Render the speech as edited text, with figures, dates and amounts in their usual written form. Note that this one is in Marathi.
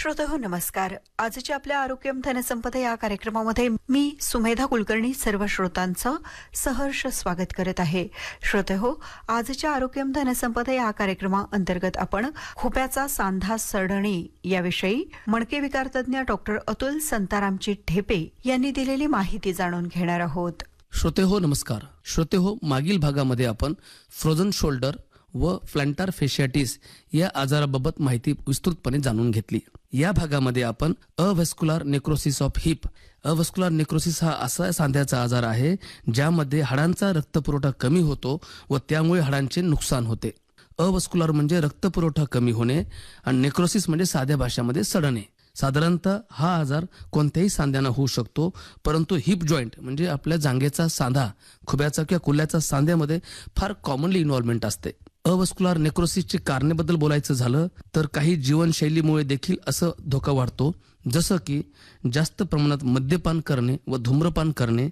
श्रोतेहो नमस्कार. आजच्या आपल्या आरोग्यम धनसंपदा या कार्यक्रमामध्ये मी सुमेधा कुलकर्णी सर्व श्रोतांचं सहर्ष स्वागत करत आहे. श्रोतेहो, आजच्या आरोग्यम धनसंपदा या कार्यक्रमाअंतर्गत आपण खोप्याचा सांधा सडणे याविषयी मणके विकार तज्ञ डॉक्टर अतुल संतारामजी ढेपे यांनी दिलेली माहिती जाणून घेणार आहोत. श्रोतेहो नमस्कार. श्रोतेहो, मागील भागामध्ये आपण फ्रोझन शोल्डर व प्लॅन्टार फेशियाटिस या आजाराबाबत माहिती विस्तृतपणे जाणून घेतली. या भागामध्ये आपण अव्हॅस्क्युलर नेक्रोसिस ऑफ हिप. अव्हॅस्क्युलर नेक्रोसिस हा असा सांध्याचा आजार आहे ज्यामध्ये हाडांचा रक्तपुरवठा कमी होतो व त्यामुळे हाडांचे नुकसान होते. अव्हॅस्क्युलर म्हणजे रक्तपुरवठा कमी होणे आणि नेक्रोसिस म्हणजे साध्या भाषेमध्ये सडणे. साधारणतः हा आजार कोणत्याही सांध्यानं होऊ शकतो, परंतु हिप जॉईंट म्हणजे आपल्या जांघेचा सांधा, खुब्याचा किंवा कुल्ल्याचा सांध्यामध्ये फार कॉमनली इन्व्हॉल्वमेंट असते. अव्हॅस्क्युलर नेक्रोसिसची कारणाबद्दल बोलायचं झालं तर काही जीवनशैलीमुळे देखील असं धोका वाढतो, जसं की जास्त प्रमाणात मद्यपान करणे व धूम्रपान करणे,